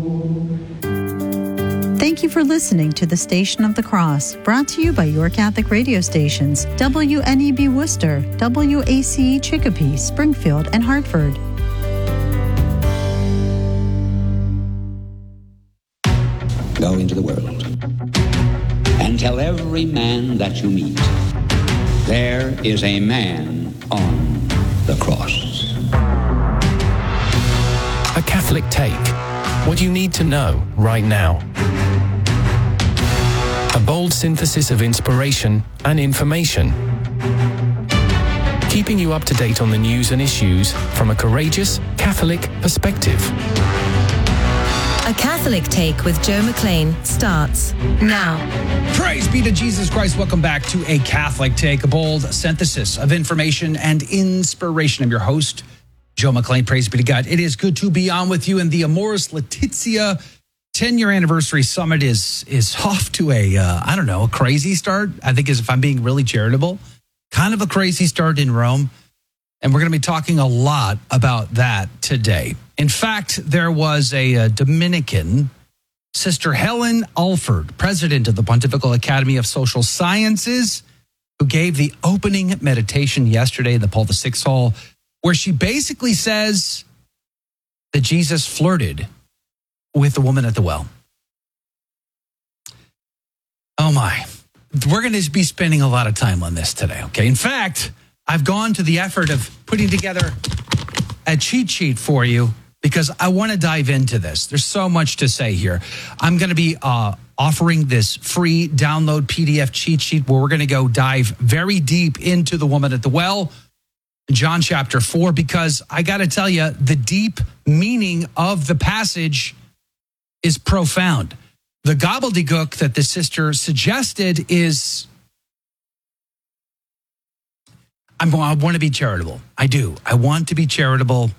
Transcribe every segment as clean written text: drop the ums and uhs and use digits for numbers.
Thank you for listening to the Station of the Cross, brought to you by your Catholic radio stations, WNEB Worcester, WACE Chicopee, Springfield, and Hartford. Go into the world and tell every man that you meet, there is a man on the cross. A Catholic Take. What you need to know right now. A bold synthesis of inspiration and information. Keeping you up to date on the news and issues from a courageous Catholic perspective. A Catholic Take with Joe McLean starts now. Praise be to Jesus Christ. Welcome back to A Catholic Take, a bold synthesis of information and inspiration. I'm your host, Joe McLean. Praise be to God. It is good to be on with you. And the Amoris Laetitia 10-year anniversary summit is off to a crazy start. I think, if I'm being really charitable, kind of a crazy start in Rome. And we're going to be talking a lot about that today. In fact, there was a Dominican, Sister Helen Alford, president of the Pontifical Academy of Social Sciences, who gave the opening meditation yesterday in the Paul VI Hall, where she basically says that Jesus flirted with the woman at the well. Oh my. We're going to be spending a lot of time on this today, okay? In fact, I've gone to the effort of putting together a cheat sheet for you because I want to dive into this. There's so much to say here. I'm going to be offering this free download PDF cheat sheet where we're going to go dive very deep into the woman at the well, John chapter 4, because I got to tell you, the deep meaning of the passage is profound. The gobbledygook that the sister suggested is, I want to be charitable. I do. I want to be charitable.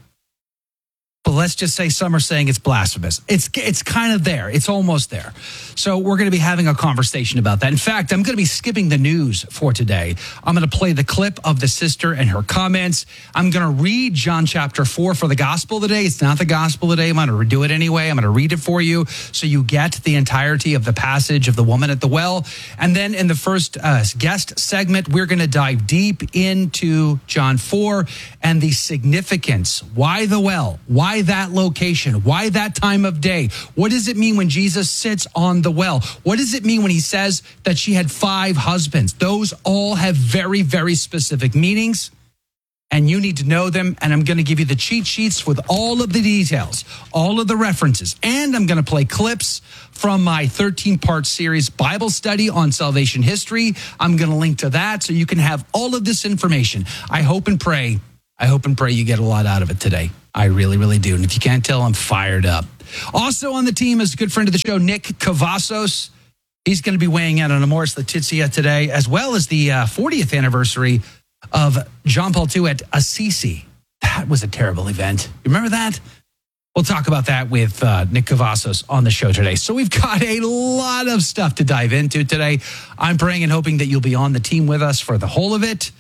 But let's just say some are saying it's blasphemous. It's kind of there. It's almost there. So we're going to be having a conversation about that. In fact, I'm going to be skipping the news for today. I'm going to play the clip of the sister and her comments. I'm going to read John chapter 4 for the gospel today. It's not the gospel today. I'm going to do it anyway. I'm going to read it for you so you get the entirety of the passage of the woman at the well. And then in the first guest segment, we're going to dive deep into John 4 and the significance. Why the well? Why that location? Why that time of day? What does it mean when Jesus sits on the well? What does it mean when he says that she had 5 husbands? Those all have very, very specific meanings, and you need to know them. And I'm going to give you the cheat sheets with all of the details, all of the references, and I'm going to play clips from my 13-part series Bible study on salvation history. I'm going to link to that so you can have all of this information. I hope and pray you get a lot out of it today. I really, really do. And if you can't tell, I'm fired up. Also on the team is a good friend of the show, Nick Cavazos. He's going to be weighing in on Amoris Laetitia today, as well as the 40th anniversary of John Paul II at Assisi. That was a terrible event. You remember that? We'll talk about that with Nick Cavazos on the show today. So we've got a lot of stuff to dive into today. I'm praying and hoping that you'll be on the team with us for the whole of it.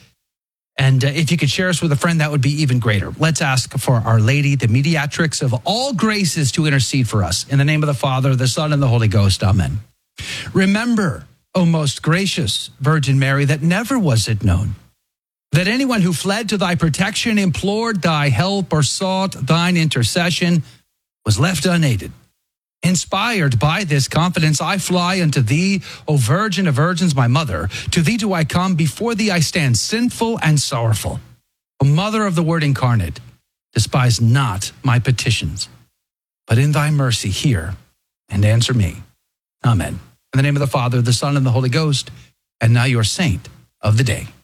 And if you could share us with a friend, that would be even greater. Let's ask for Our Lady, the mediatrix of all graces, to intercede for us. In the name of the Father, the Son, and the Holy Ghost. Amen. Remember, O most gracious Virgin Mary, that never was it known that anyone who fled to thy protection, implored thy help, or sought thine intercession was left unaided. Inspired by this confidence, I fly unto thee, O Virgin of Virgins, my mother. To thee do I come, before thee I stand sinful and sorrowful. O Mother of the Word incarnate, despise not my petitions, but in thy mercy hear and answer me. Amen. In the name of the Father, the Son, and the Holy Ghost, and now your saint of the day.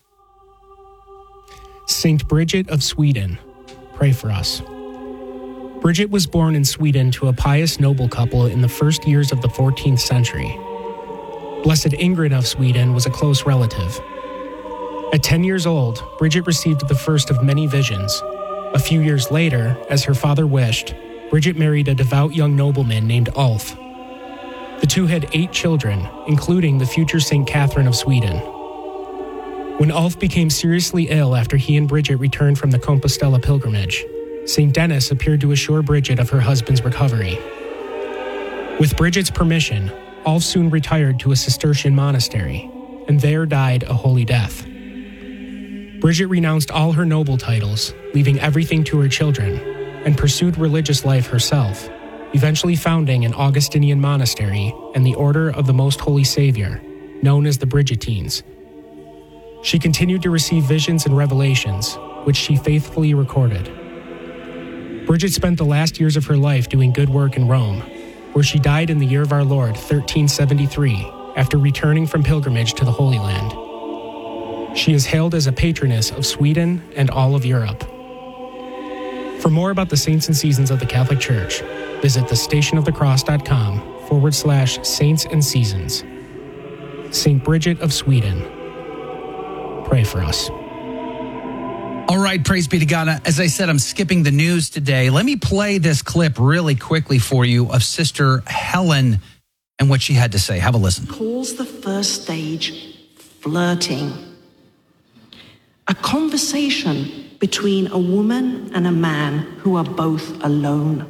Saint Bridget of Sweden, pray for us. Bridget was born in Sweden to a pious noble couple in the first years of the 14th century. Blessed Ingrid of Sweden was a close relative. At 10 years old, Bridget received the first of many visions. A few years later, as her father wished, Bridget married a devout young nobleman named Ulf. The two had 8 children, including the future St. Catherine of Sweden. When Ulf became seriously ill after he and Bridget returned from the Compostela pilgrimage, St. Denis appeared to assure Bridget of her husband's recovery. With Bridget's permission, Ulf soon retired to a Cistercian monastery, and there died a holy death. Bridget renounced all her noble titles, leaving everything to her children, and pursued religious life herself, eventually founding an Augustinian monastery and the Order of the Most Holy Savior, known as the Bridgetines. She continued to receive visions and revelations, which she faithfully recorded. Bridget spent the last years of her life doing good work in Rome, where she died in the year of our Lord, 1373, after returning from pilgrimage to the Holy Land. She is hailed as a patroness of Sweden and all of Europe. For more about the saints and seasons of the Catholic Church, visit thestationofthecross.com/saints and seasons. St. Bridget of Sweden, pray for us. All right, praise be to God. As I said, I'm skipping the news today. Let me play this clip really quickly for you of Sister Helen and what she had to say. Have a listen. Calls the first stage flirting. A conversation between a woman and a man who are both alone.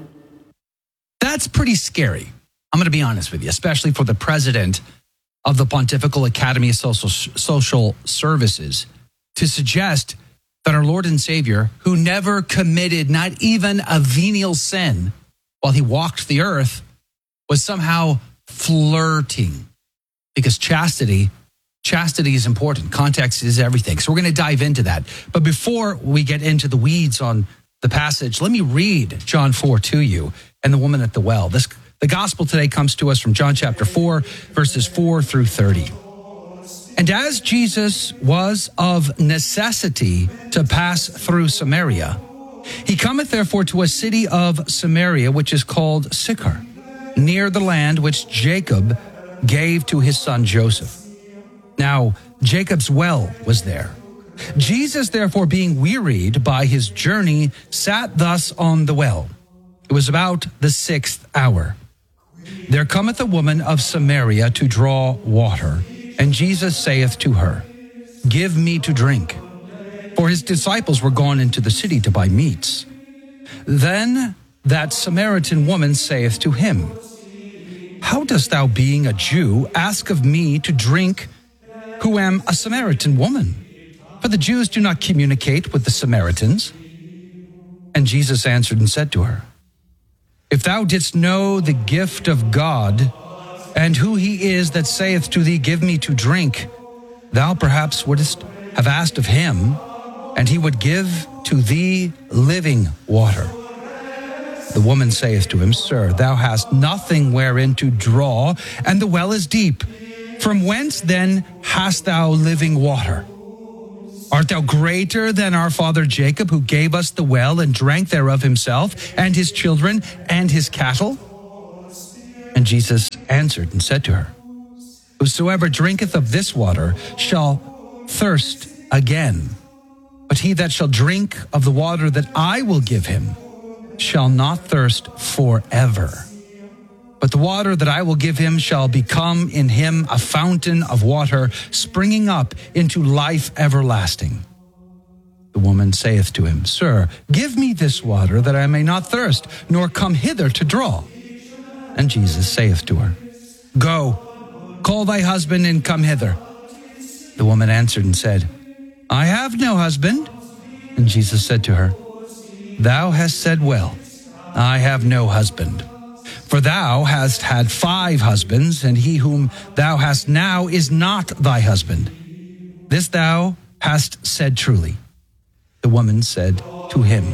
That's pretty scary. I'm going to be honest with you, especially for the president of the Pontifical Academy of Social Services to suggest that our Lord and Savior, who never committed not even a venial sin while he walked the earth, was somehow flirting. Because chastity is important. Context is everything. So we're going to dive into that. But before we get into the weeds on the passage, let me read John 4 to you and the woman at the well. The gospel today comes to us from John chapter 4, verses 4 through 30. And as Jesus was of necessity to pass through Samaria, he cometh therefore to a city of Samaria, which is called Sychar, near the land which Jacob gave to his son Joseph. Now, Jacob's well was there. Jesus, therefore, being wearied by his journey, sat thus on the well. It was about the 6th hour. There cometh a woman of Samaria to draw water, and Jesus saith to her, Give me to drink. For his disciples were gone into the city to buy meats. Then that Samaritan woman saith to him, How dost thou, being a Jew, ask of me to drink, who am a Samaritan woman? For the Jews do not communicate with the Samaritans. And Jesus answered and said to her, If thou didst know the gift of God, and who he is that saith to thee, Give me to drink, thou perhaps wouldst have asked of him, and he would give to thee living water. The woman saith to him, Sir, thou hast nothing wherein to draw, and the well is deep. From whence then hast thou living water? Art thou greater than our father Jacob, who gave us the well and drank thereof himself, and his children, and his cattle? And Jesus answered and said to her, Whosoever drinketh of this water shall thirst again. But he that shall drink of the water that I will give him shall not thirst forever. But the water that I will give him shall become in him a fountain of water springing up into life everlasting. The woman saith to him, Sir, give me this water that I may not thirst, nor come hither to draw. And Jesus saith to her, Go, call thy husband and come hither. The woman answered and said, I have no husband. And Jesus said to her, Thou hast said well, I have no husband. For thou hast had 5 husbands, and he whom thou hast now is not thy husband. This thou hast said truly. The woman said to him,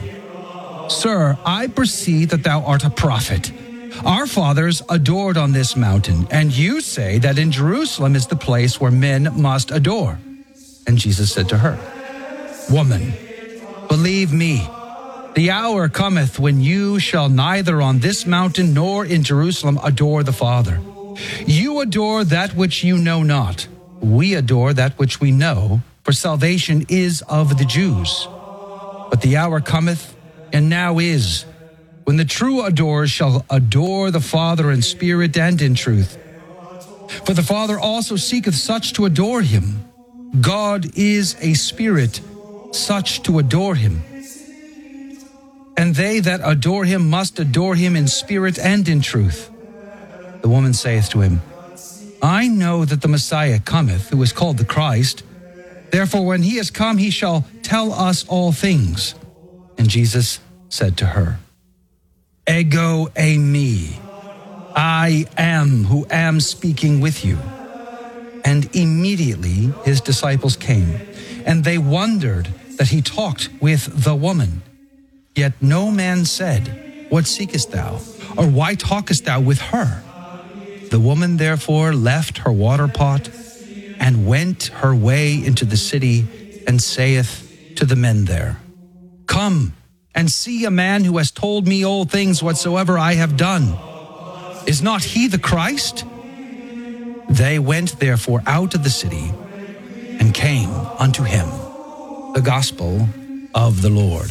Sir, I perceive that thou art a prophet. Our fathers adored on this mountain, and you say that in Jerusalem is the place where men must adore. And Jesus said to her, Woman, believe me, the hour cometh when you shall neither on this mountain nor in Jerusalem adore the Father. You adore that which you know not. We adore that which we know, for salvation is of the Jews. But the hour cometh, and now is, when the true adorers shall adore the Father in spirit and in truth. For the Father also seeketh such to adore him. God is a spirit, such to adore him. And they that adore him must adore him in spirit and in truth. The woman saith to him, I know that the Messiah cometh, who is called the Christ. Therefore, when he is come, he shall tell us all things. And Jesus said to her, Ego eimi, I am who am speaking with you. And immediately his disciples came, and they wondered that he talked with the woman. Yet no man said, What seekest thou? Or why talkest thou with her? The woman therefore left her water pot and went her way into the city and saith to the men there, Come and see a man who has told me all things whatsoever I have done. Is not he the Christ? They went therefore out of the city and came unto him. The gospel of the Lord.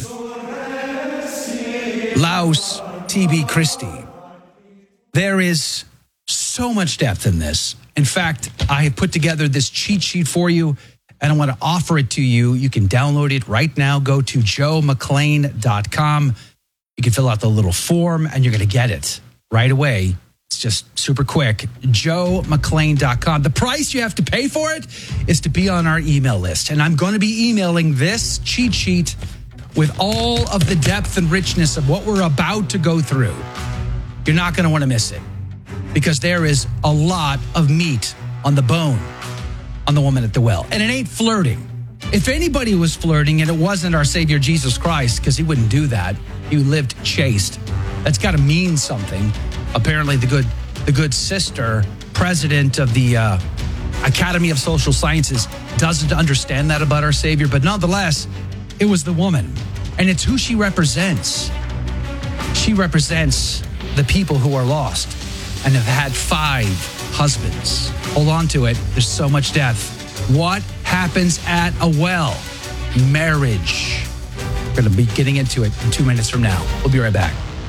Laus tibi Christi. There is so much depth in this. In fact, I have put together this cheat sheet for you, and I want to offer it to you. You can download it right now. Go to joemcclain.com. You can fill out the little form, and you're going to get it right away. It's just super quick. joemcclain.com. The price you have to pay for it is to be on our email list. And I'm going to be emailing this cheat sheet with all of the depth and richness of what we're about to go through. You're not going to want to miss it, because there is a lot of meat on the bone on the woman at the well. And it ain't flirting. If anybody was flirting, and it wasn't our Savior Jesus Christ, because he wouldn't do that. He lived chaste. That's got to mean something. Apparently the good sister, president of the Academy of Social Sciences, doesn't understand that about our Savior. But nonetheless, it was the woman. And it's who she represents. She represents the people who are lost and have had 5 husbands. Hold on to it. There's so much depth. What happens at a well? Marriage. We're going to be getting into it in 2 minutes from now. We'll be right back.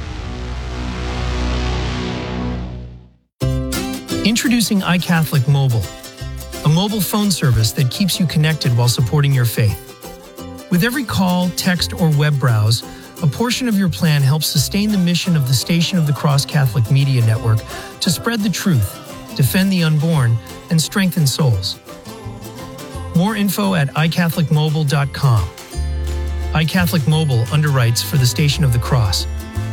Introducing iCatholic Mobile, a mobile phone service that keeps you connected while supporting your faith. With every call, text, or web browse, a portion of your plan helps sustain the mission of the Station of the Cross Catholic Media Network to spread the truth, defend the unborn, and strengthen souls. More info at iCatholicMobile.com. iCatholic Mobile underwrites for the Station of the Cross.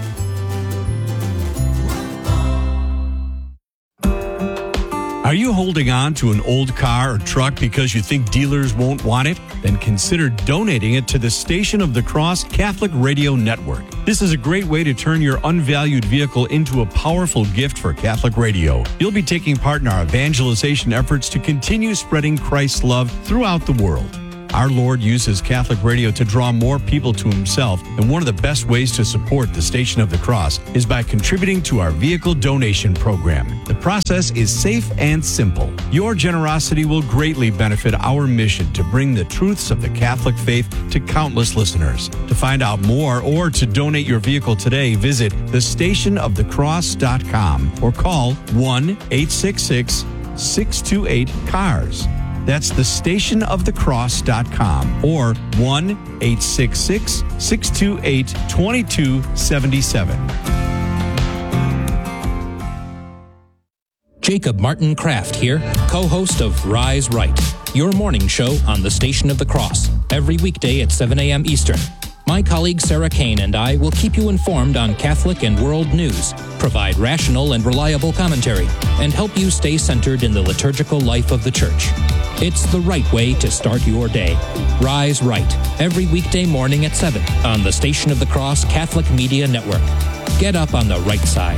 Are you holding on to an old car or truck because you think dealers won't want it? Then consider donating it to the Station of the Cross Catholic Radio Network. This is a great way to turn your unvalued vehicle into a powerful gift for Catholic radio. You'll be taking part in our evangelization efforts to continue spreading Christ's love throughout the world. Our Lord uses Catholic radio to draw more people to himself, and one of the best ways to support the Station of the Cross is by contributing to our vehicle donation program. The process is safe and simple. Your generosity will greatly benefit our mission to bring the truths of the Catholic faith to countless listeners. To find out more or to donate your vehicle today, visit thestationofthecross.com or call 1-866-628-CARS. That's thestationofthecross.com or 1-866-628-2277. Jacob Martin Kraft here, co-host of Rise Right, your morning show on the Station of the Cross, every weekday at 7 a.m. Eastern. My colleague Sarah Kane and I will keep you informed on Catholic and world news, provide rational and reliable commentary, and help you stay centered in the liturgical life of the Church. It's the right way to start your day. Rise Right, every weekday morning at 7 on the Station of the Cross Catholic Media Network. Get up on the right side.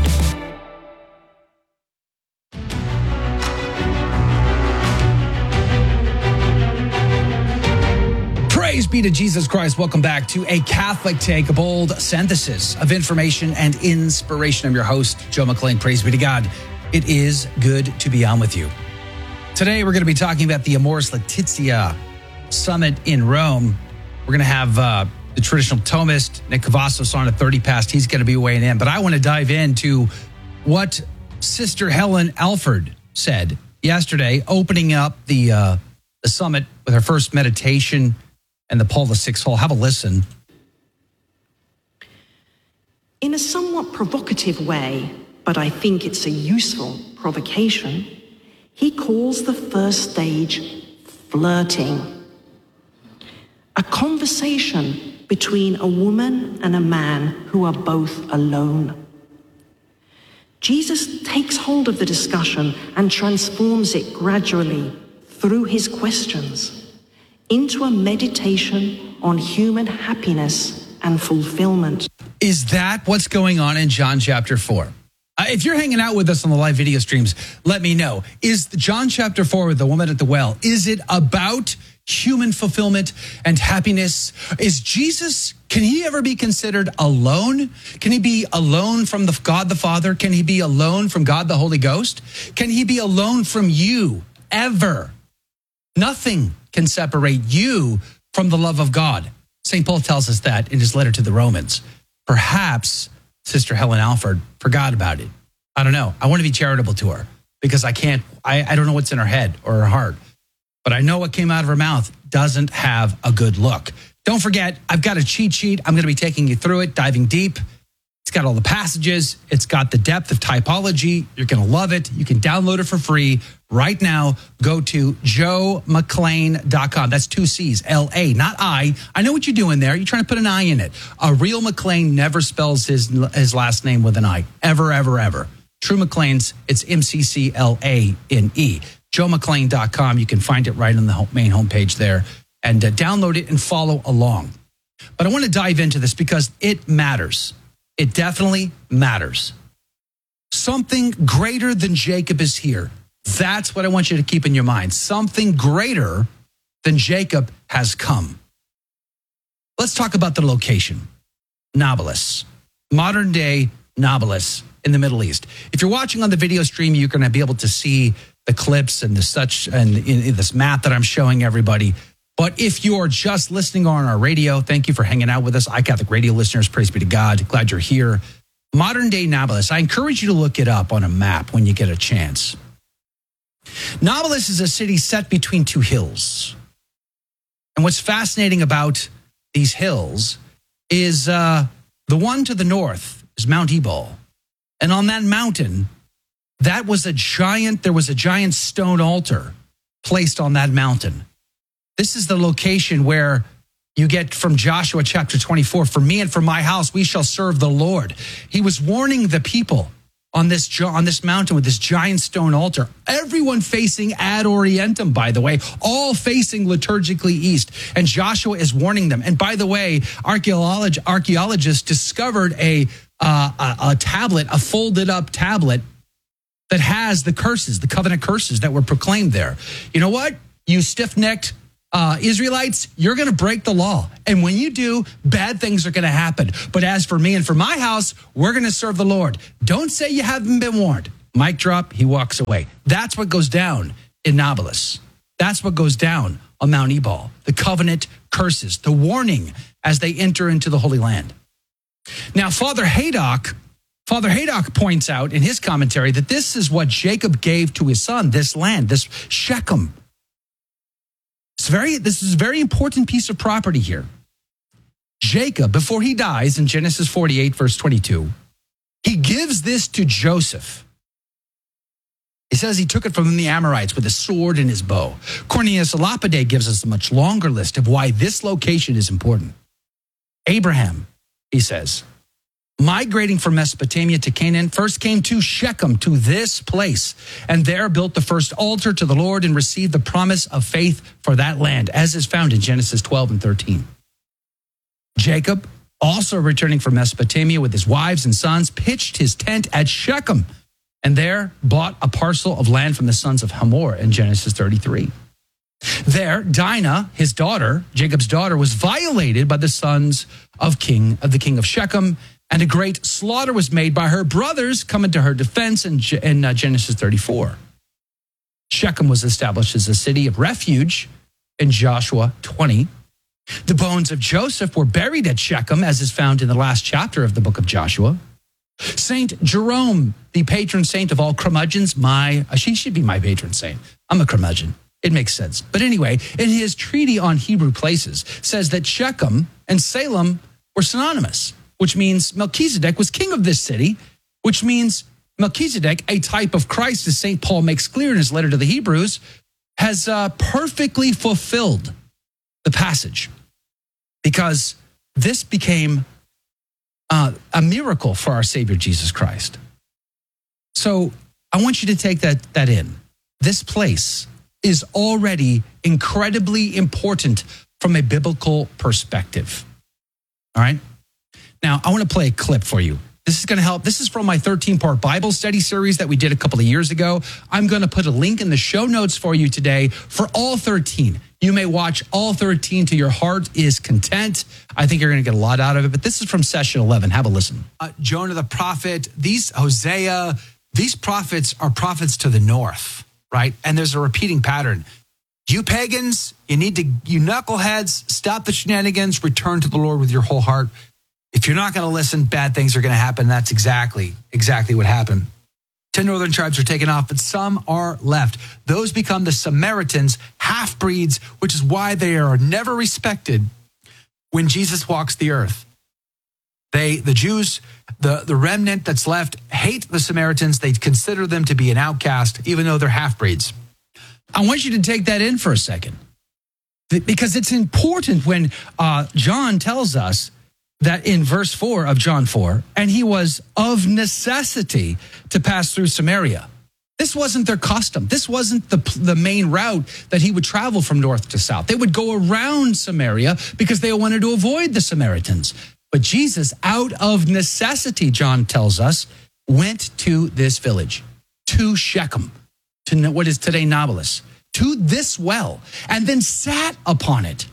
Praise be to Jesus Christ. Welcome back to A Catholic Take, a bold synthesis of information and inspiration. I'm your host, Joe McClain. Praise be to God. It is good to be on with you. Today, we're going to be talking about the Amoris Laetitia Summit in Rome. We're going to have the traditional Thomist, Nick Cavazos, on at 30 past. He's going to be weighing in. But I want to dive into what Sister Helen Alford said yesterday, opening up the summit with her first meditation and the Paul VI Hall. Have a listen. In a somewhat provocative way, but I think it's a useful provocation, he calls the first stage flirting. A conversation between a woman and a man who are both alone. Jesus takes hold of the discussion and transforms it gradually through his questions into a meditation on human happiness and fulfillment. Is that what's going on in John chapter 4? If you're hanging out with us on the live video streams, let me know. Is John chapter 4 with the woman at the well, is it about human fulfillment and happiness? Is Jesus, can he ever be considered alone? Can he be alone from God the Father? Can he be alone from God the Holy Ghost? Can he be alone from you ever? Nothing can separate you from the love of God. St. Paul tells us that in his letter to the Romans. Perhaps Sister Helen Alford forgot about it. I don't know. I want to be charitable to her because I don't know what's in her head or her heart. But I know what came out of her mouth doesn't have a good look. Don't forget, I've got a cheat sheet. I'm going to be taking you through it, diving deep. It's got all the passages. It's got the depth of typology. You're going to love it. You can download it for free right now. Go to joemcclain.com. That's 2 C's, L-A, not I. I know what you're doing there. You're trying to put an I in it. A real McClain never spells his last name with an I. Ever, ever, ever. True McClain's, it's M-C-C-L-A-N-E. joemcclain.com. You can find it right on the main homepage there. And download it and follow along. But I want to dive into this because it matters. It definitely matters. Something greater than Jacob is here. That's what I want you to keep in your mind. Something greater than Jacob has come. Let's talk about the location. Nablus, modern day Nablus in the Middle East. If you're watching on the video stream, you're going to be able to see the clips and the such and in this map that I'm showing everybody. But if you're just listening on our radio, thank you for hanging out with us. iCatholic Radio listeners, praise be to God. Glad you're here. Modern day Nablus. I encourage you to look it up on a map when you get a chance. Nablus is a city set between two hills. And what's fascinating about these hills is the one to the north is Mount Ebal. And on that mountain, there was a giant stone altar placed on that mountain. This is the location where you get from Joshua chapter 24, for me and for my house, we shall serve the Lord. He was warning the people on this mountain with this giant stone altar, everyone facing ad orientem, by the way, all facing liturgically east. And Joshua is warning them. And by the way, archaeologists discovered a tablet, a folded up tablet that has the curses, the covenant curses that were proclaimed there. You know what? You stiff-necked Israelites, you're going to break the law. And when you do, bad things are going to happen. But as for me and for my house, we're going to serve the Lord. Don't say you haven't been warned. Mic drop, he walks away. That's what goes down in Nablus. That's what goes down on Mount Ebal. The covenant curses, the warning as they enter into the Holy Land. Now, Father Haydock points out in his commentary that this is what Jacob gave to his son, this land, this Shechem. This is a very important piece of property here. Jacob, before he dies in Genesis 48, verse 22, he gives this to Joseph. He says he took it from the Amorites with a sword and his bow. Cornelius a Lapide gives us a much longer list of why this location is important. Abraham, he says, migrating from Mesopotamia to Canaan, first came to Shechem, to this place, and there built the first altar to the Lord and received the promise of faith for that land, as is found in Genesis 12 and 13. Jacob, also returning from Mesopotamia with his wives and sons, pitched his tent at Shechem, and there bought a parcel of land from the sons of Hamor in Genesis 33. There, Dinah, his daughter, Jacob's daughter, was violated by the sons of the king of Shechem, and a great slaughter was made by her brothers coming to her defense in Genesis 34. Shechem was established as a city of refuge in Joshua 20. The bones of Joseph were buried at Shechem, as is found in the last chapter of the book of Joshua. Saint Jerome, the patron saint of all curmudgeons, she should be my patron saint. I'm a curmudgeon. It makes sense. But anyway, in his treatise on Hebrew places, says that Shechem and Salem were synonymous, which means Melchizedek was king of this city, which means Melchizedek, a type of Christ, as St. Paul makes clear in his letter to the Hebrews, has perfectly fulfilled the passage, because this became a miracle for our Savior Jesus Christ. So I want you to take that in. This place is already incredibly important from a biblical perspective. All right? Now, I want to play a clip for you. This is going to help. This is from my 13-part Bible study series that we did a couple of years ago. I'm going to put a link in the show notes for you today for all 13. You may watch all 13 till your heart is content. I think you're going to get a lot out of it, but this is from session 11. Have a listen. Jonah the prophet, Hosea, these prophets are prophets to the north, right? And there's a repeating pattern. You pagans, you knuckleheads, stop the shenanigans, return to the Lord with your whole heart. If you're not going to listen, bad things are going to happen. That's exactly what happened. 10 northern tribes are taken off, but some are left. Those become the Samaritans, half-breeds, which is why they are never respected when Jesus walks the earth. The Jews, the remnant that's left, hate the Samaritans. They consider them to be an outcast, even though they're half-breeds. I want you to take that in for a second, because it's important when John tells us that in verse 4 of John 4, and he was of necessity to pass through Samaria. This wasn't their custom. This wasn't the main route that he would travel from north to south. They would go around Samaria because they wanted to avoid the Samaritans. But Jesus, out of necessity, John tells us, went to this village, to Shechem, to what is today Nablus, to this well, and then sat upon it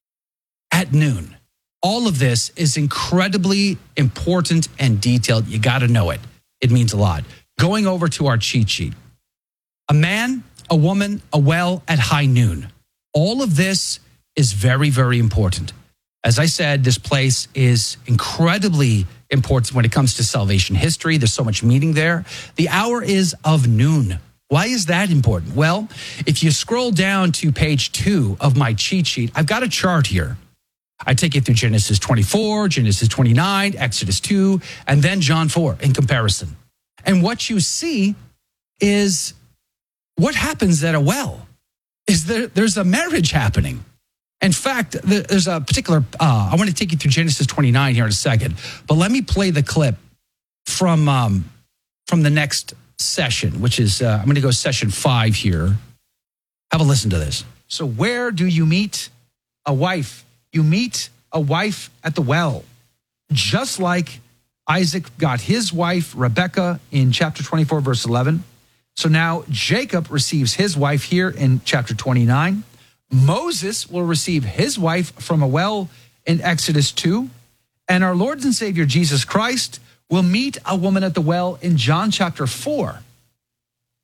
at noon. All of this is incredibly important and detailed. You got to know it. It means a lot. Going over to our cheat sheet. A man, a woman, a well at high noon. All of this is very, very important. As I said, this place is incredibly important when it comes to salvation history. There's so much meaning there. The hour is of noon. Why is that important? Well, if you scroll down to page 2 of my cheat sheet, I've got a chart here. I take you through Genesis 24, Genesis 29, Exodus 2, and then John 4 in comparison. And what you see is what happens at a well is there's a marriage happening. In fact, there's a particular, I want to take you through Genesis 29 here in a second, but let me play the clip from the next session, which is, I'm going to go session 5 here. Have a listen to this. So where do you meet a wife? You meet a wife at the well, just like Isaac got his wife, Rebekah, in chapter 24, verse 11. So now Jacob receives his wife here in chapter 29. Moses will receive his wife from a well in Exodus 2. And our Lord and Savior Jesus Christ will meet a woman at the well in John chapter 4.